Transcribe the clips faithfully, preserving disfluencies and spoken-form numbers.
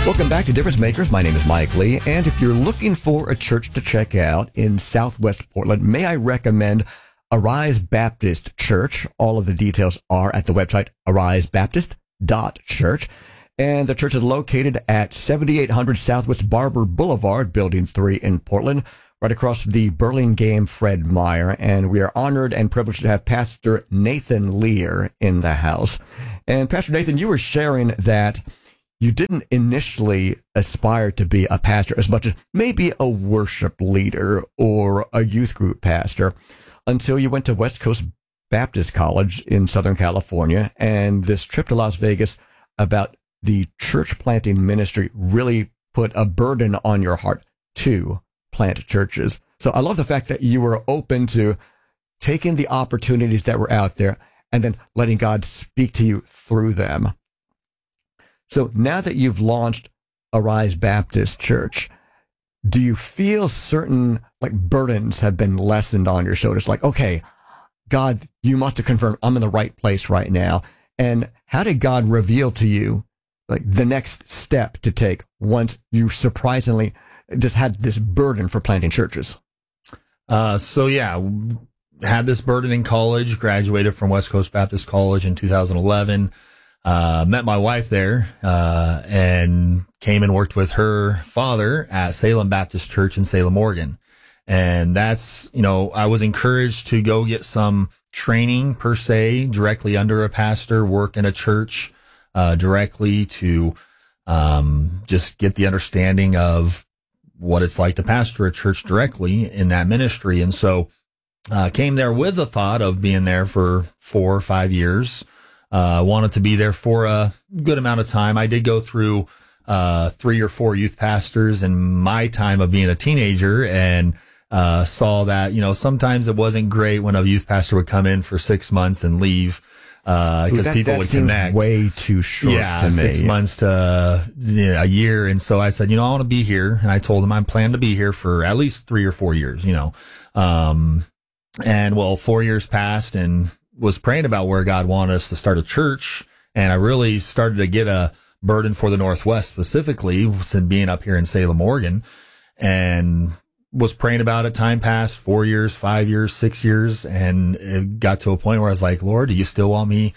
Welcome back to Difference Makers. My name is Mike Lee, and if you're looking for a church to check out in Southwest Portland, may I recommend Arise Baptist Church. All of the details are at the website arise baptist dot church, and the church is located at seventy-eight hundred Southwest Barber Boulevard, Building three in Portland, right across from the Burlingame Fred Meyer, and we are honored and privileged to have Pastor Nathan Lear in the house. And Pastor Nathan, you were sharing that you didn't initially aspire to be a pastor as much as maybe a worship leader or a youth group pastor until you went to West Coast Baptist College in Southern California, and this trip to Las Vegas about the church planting ministry really put a burden on your heart to plant churches. So I love the fact that you were open to taking the opportunities that were out there and then letting God speak to you through them. So now that you've launched Arise Baptist Church, do you feel certain like burdens have been lessened on your shoulders? Like, okay, God, you must have confirmed I'm in the right place right now. And how did God reveal to you like the next step to take once you surprisingly just had this burden for planting churches? Uh, so yeah, had this burden in college, graduated from West Coast Baptist College in two thousand eleven. Uh, met my wife there, uh, and came and worked with her father at Salem Baptist Church in Salem, Oregon. And that's, you know, I was encouraged to go get some training per se, directly under a pastor, work in a church, uh, directly to, um, just get the understanding of what it's like to pastor a church directly in that ministry. And so, uh, came there with the thought of being there for four or five years. Uh, wanted to be there for a good amount of time. I did go through, uh, three or four youth pastors in my time of being a teenager, and, uh, saw that, you know, sometimes it wasn't great when a youth pastor would come in for six months and leave, uh, because that, people that would seems connect. Way too short yeah, to me. Six months to uh, you know, a year. And so I said, you know, I want to be here. And I told him I plan to be here for at least three or four years, you know. Um, and well, four years passed, and was praying about where God wanted us to start a church. And I really started to get a burden for the Northwest specifically, being up here in Salem, Oregon, and was praying about it. Time passed, four years, five years, six years. And it got to a point where I was like, Lord, do you still want me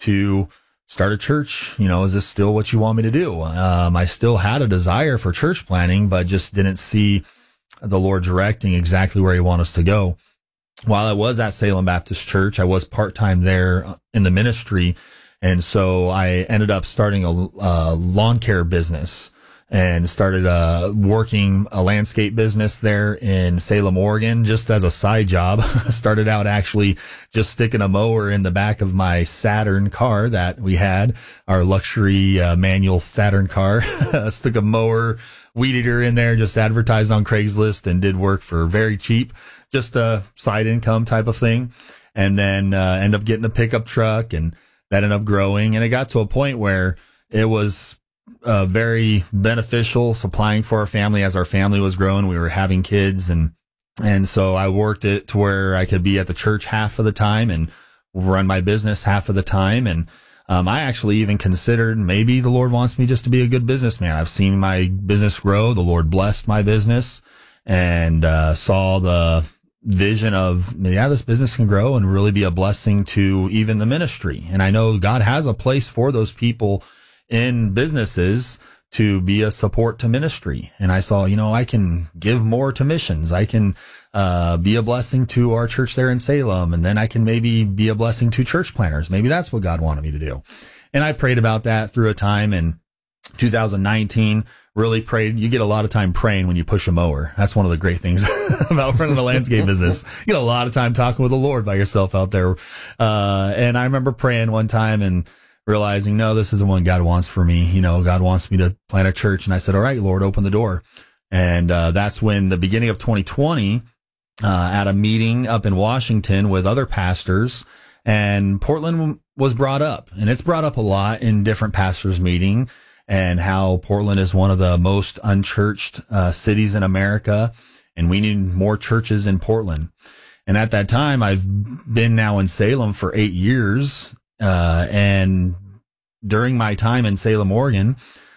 to start a church? You know, is this still what you want me to do? Um, I still had a desire for church planning, but just didn't see the Lord directing exactly where he wanted us to go. While I was at Salem Baptist Church, I was part-time there in the ministry. And so I ended up starting a, a lawn care business and started uh, working a landscape business there in Salem, Oregon, just as a side job. Started out actually just sticking a mower in the back of my Saturn car that we had, our luxury uh, manual Saturn car. Stuck a mower, weed eater in there, just advertised on Craigslist, and did work for very cheap. Just a side income type of thing. And then, uh, end up getting the pickup truck, and that ended up growing. And it got to a point where it was, uh, very beneficial supplying for our family as our family was growing. We were having kids, and, and so I worked it to where I could be at the church half of the time and run my business half of the time. And, um, I actually even considered maybe the Lord wants me just to be a good businessman. I've seen my business grow. The Lord blessed my business, and, uh, saw the vision of, yeah, this business can grow and really be a blessing to even the ministry. And I know God has a place for those people in businesses to be a support to ministry. And I saw, you know, I can give more to missions. I can, uh, be a blessing to our church there in Salem. And then I can maybe be a blessing to church planners. Maybe that's what God wanted me to do. And I prayed about that through a time in two thousand nineteen. Really prayed. You get a lot of time praying when you push a mower. That's one of the great things about running a landscape business. You get a lot of time talking with the Lord by yourself out there. Uh, and I remember praying one time and realizing, no, this isn't what God wants for me. You know, God wants me to plant a church. And I said, all right, Lord, open the door. And, uh, that's when the beginning of twenty twenty, uh, at a meeting up in Washington with other pastors, and Portland was brought up, and it's brought up a lot in different pastors' meeting, and how Portland is one of the most unchurched uh, cities in America, and we need more churches in Portland. And at that time, I've been now in Salem for eight years, uh, and during my time in Salem, Oregon,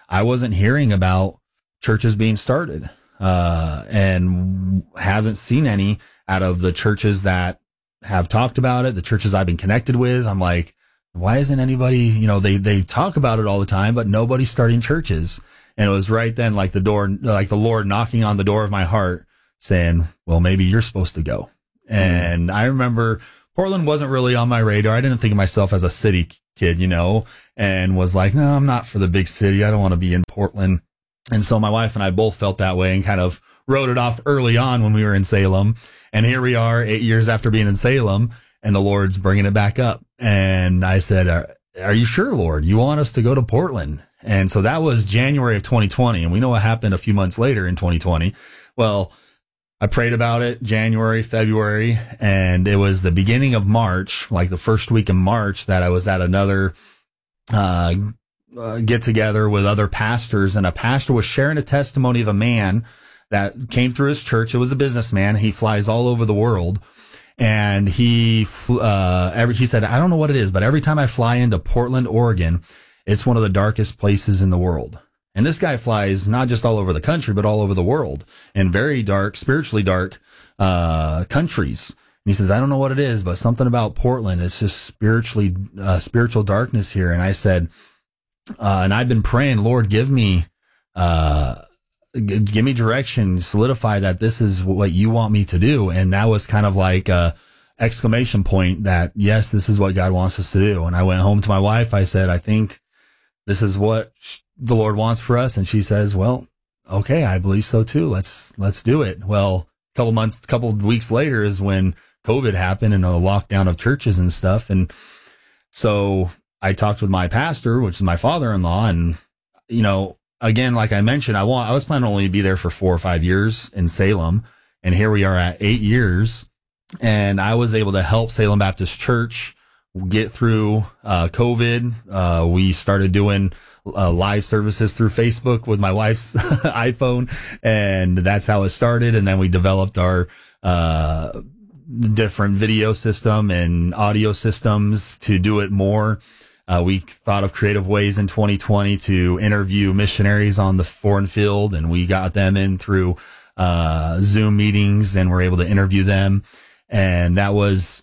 I wasn't hearing about churches being started, uh, and haven't seen any out of the churches that have talked about it, the churches I've been connected with. I'm like, why isn't anybody, you know, they, they talk about it all the time, but nobody's starting churches. And it was right then, like the door, like the Lord knocking on the door of my heart saying, well, maybe you're supposed to go. And I remember Portland wasn't really on my radar. I didn't think of myself as a city kid, you know, and was like, no, I'm not for the big city. I don't want to be in Portland. And so my wife and I both felt that way and kind of wrote it off early on when we were in Salem. And here we are eight years after being in Salem, and the Lord's bringing it back up. And I said, are, are you sure, Lord, you want us to go to Portland? And so that was January of twenty twenty. And we know what happened a few months later in twenty twenty. Well, I prayed about it January, February, and it was the beginning of March, like the first week in March, that I was at another uh, uh get together with other pastors, and a pastor was sharing a testimony of a man that came through his church. It was a businessman. He flies all over the world. And he, uh, every, he said, I don't know what it is, but every time I fly into Portland, Oregon, it's one of the darkest places in the world. And this guy flies not just all over the country, but all over the world in very dark, spiritually dark, uh, countries. And he says, I don't know what it is, but something about Portland. It's just spiritually, uh, spiritual darkness here. And I said, uh, and I've been praying, Lord, give me, uh, give me direction, solidify that this is what you want me to do. And that was kind of like a exclamation point that, yes, this is what God wants us to do. And I went home to my wife. I said, I think this is what the Lord wants for us. And she says, well, okay, I believe so too. Let's, let's do it. Well, a couple months, a couple of weeks later is when COVID happened and a lockdown of churches and stuff. And so I talked with my pastor, which is my father-in-law, and, you know, again, like I mentioned, I want, I was planning to only be there for four or five years in Salem. And here we are at eight years. And I was able to help Salem Baptist Church get through, uh, COVID. Uh, we started doing uh, live services through Facebook with my wife's iPhone. And that's how it started. And then we developed our, uh, different video system and audio systems to do it more. Uh, we thought of creative ways in twenty twenty to interview missionaries on the foreign field, and we got them in through uh Zoom meetings, and we're able to interview them. And that was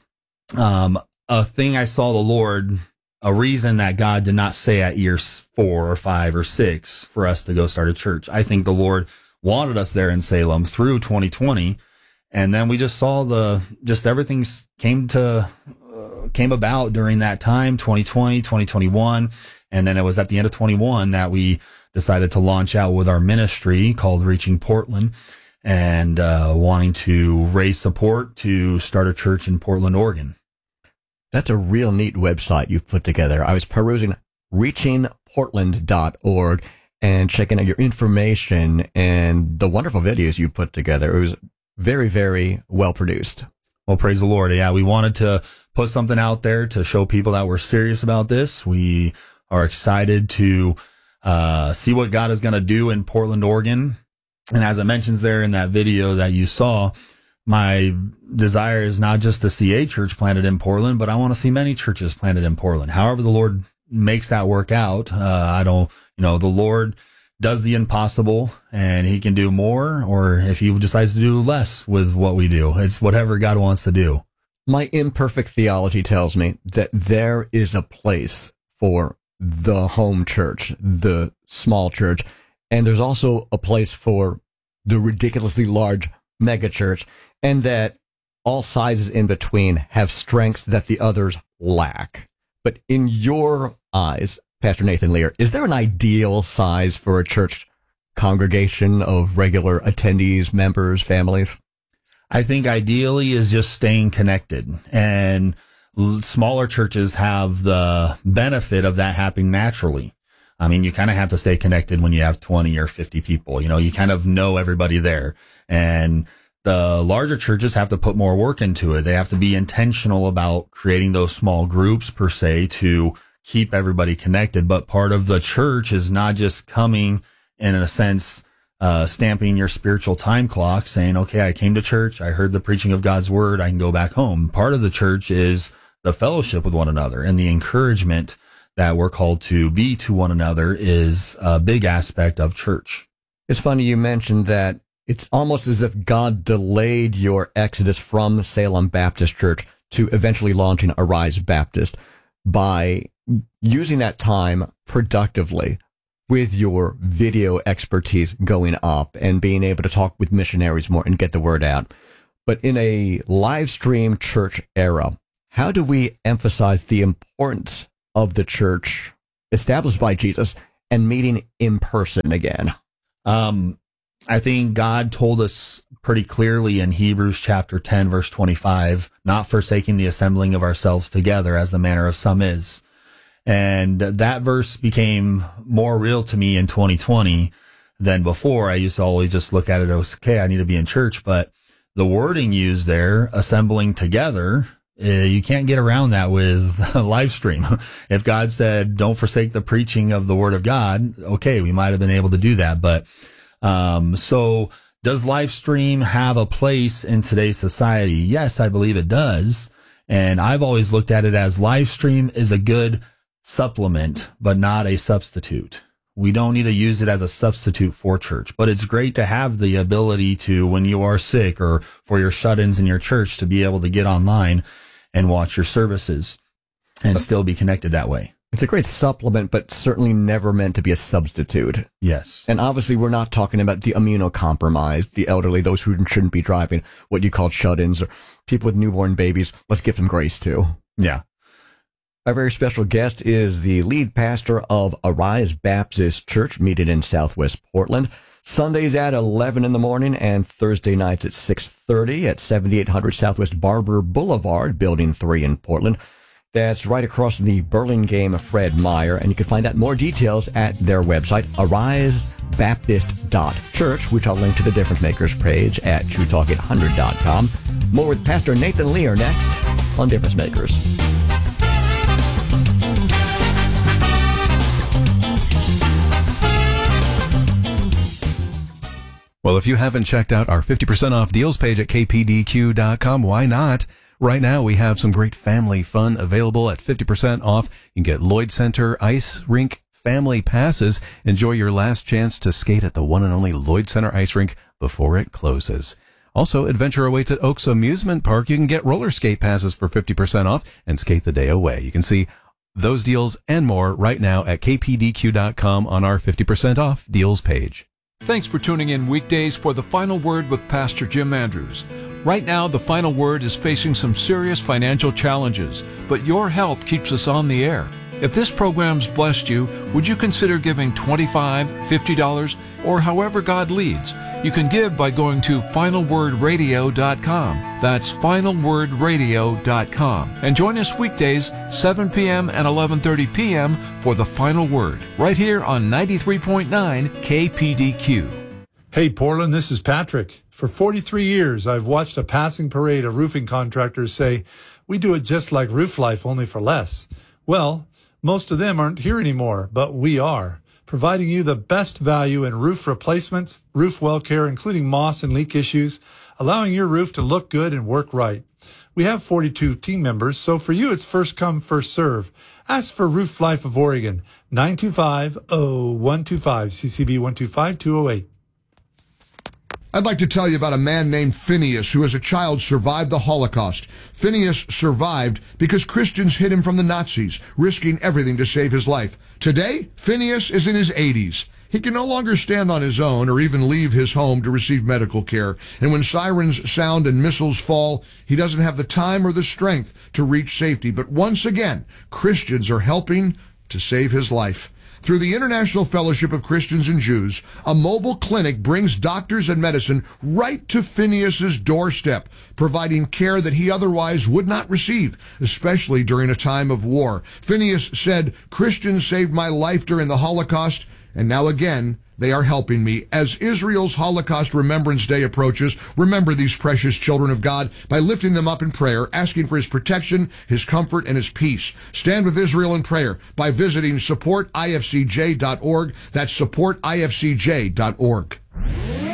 um a thing I saw the Lord, a reason that God did not say at year four or five or six for us to go start a church. I think the Lord wanted us there in Salem through twenty twenty, and then we just saw the just everything came to came about during that time, twenty twenty, twenty twenty-one. And then it was at the end of twenty-one that we decided to launch out with our ministry called Reaching Portland, and uh, wanting to raise support to start a church in Portland, Oregon. That's a real neat website you've put together. I was perusing reaching portland dot org and checking out your information and the wonderful videos you put together. It was very, very well produced. Well, praise the Lord. Yeah, we wanted to put something out there to show people that we're serious about this. We are excited to uh see what God is going to do in Portland, Oregon. And as it mentions there in that video that you saw, my desire is not just to see a church planted in Portland, but I want to see many churches planted in Portland. However the Lord makes that work out, uh I don't, you know, the Lord does the impossible, and he can do more, or if he decides to do less with what we do, it's whatever God wants to do. My imperfect theology tells me that there is a place for the home church, the small church, and there's also a place for the ridiculously large mega church, and that all sizes in between have strengths that the others lack. But in your eyes, Pastor Nathan Lear, is there an ideal size for a church congregation of regular attendees, members, families? I think ideally is just staying connected, and l- smaller churches have the benefit of that happening naturally. I mean, you kind of have to stay connected when you have twenty or fifty people, you know, you kind of know everybody there. And the larger churches have to put more work into it. They have to be intentional about creating those small groups per se to keep everybody connected. But part of the church is not just coming in a sense, uh, stamping your spiritual time clock saying, okay, I came to church. I heard the preaching of God's word. I can go back home. Part of the church is the fellowship with one another and the encouragement that we're called to be to one another is a big aspect of church. It's funny you mentioned that it's almost as if God delayed your exodus from Salem Baptist Church to eventually launching Arise Baptist by using that time productively with your video expertise going up and being able to talk with missionaries more and get the word out. But in a live stream church era, how do we emphasize the importance of the church established by Jesus and meeting in person again? Um, I think God told us pretty clearly in Hebrews chapter ten, verse twenty-five, not forsaking the assembling of ourselves together as the manner of some is. And that verse became more real to me in twenty twenty than before. I used to always just look at it as, okay, I need to be in church. But the wording used there, assembling together, uh, you can't get around that with a live stream. If God said, don't forsake the preaching of the word of God, okay, we might have been able to do that. But um, so does live stream have a place in today's society? Yes, I believe it does. And I've always looked at it as live stream is a good supplement, but not a substitute. We don't need to use it as a substitute for church, but it's great to have the ability to, when you are sick or for your shut-ins in your church, to be able to get online and watch your services and still be connected that way. It's a great supplement, but certainly never meant to be a substitute. Yes. And obviously we're not talking about the immunocompromised, the elderly, those who shouldn't be driving, what you call shut-ins, or people with newborn babies. Let's give them grace too. Yeah. Our very special guest is the lead pastor of Arise Baptist Church, meeting in Southwest Portland. Sundays at eleven in the morning and Thursday nights at six thirty at seventy-eight hundred Southwest Barber Boulevard, Building three in Portland. That's right across from the Burlingame Fred Meyer, and you can find out more details at their website, arise baptist dot church, which I'll link to the Difference Makers page at true talk eight hundred dot com. More with Pastor Nathan Lear next on Difference Makers. Well, if you haven't checked out our fifty percent off deals page at k p d q dot com, why not? Right now, we have some great family fun available at fifty percent off. You can get Lloyd Center Ice Rink Family Passes. Enjoy your last chance to skate at the one and only Lloyd Center Ice Rink before it closes. Also, adventure awaits at Oaks Amusement Park. You can get roller skate passes for fifty percent off and skate the day away. You can see those deals and more right now at k p d q dot com on our fifty percent off deals page. Thanks for tuning in weekdays for The Final Word with Pastor Jim Andrews. Right now, The Final Word is facing some serious financial challenges, but your help keeps us on the air. If this program's blessed you, would you consider giving twenty-five dollars, fifty dollars, or however God leads? You can give by going to final word radio dot com. That's final word radio dot com. And join us weekdays, seven p.m. and eleven thirty p.m. for The Final Word, right here on ninety-three point nine K P D Q. Hey, Portland, this is Patrick. For forty-three years, I've watched a passing parade of roofing contractors say, we do it just like Roof Life, only for less. Well, most of them aren't here anymore, but we are, providing you the best value in roof replacements, roof well care, including moss and leak issues, allowing your roof to look good and work right. We have forty-two team members, so for you, it's first come, first serve. Ask for Roof Life of Oregon, nine two five, oh one two five, C C B one two five, two oh eight. I'd like to tell you about a man named Phineas who as a child survived the Holocaust. Phineas survived because Christians hid him from the Nazis, risking everything to save his life. Today, Phineas is in his eighties. He can no longer stand on his own or even leave his home to receive medical care. And when sirens sound and missiles fall, he doesn't have the time or the strength to reach safety. But once again, Christians are helping to save his life. Through the International Fellowship of Christians and Jews, a mobile clinic brings doctors and medicine right to Phineas's doorstep, providing care that he otherwise would not receive, especially during a time of war. Phineas said, Christians saved my life during the Holocaust, and now again, they are helping me. As Israel's Holocaust Remembrance Day approaches, remember these precious children of God by lifting them up in prayer, asking for his protection, his comfort, and his peace. Stand with Israel in prayer by visiting support I F C J dot org. That's support I F C J dot org.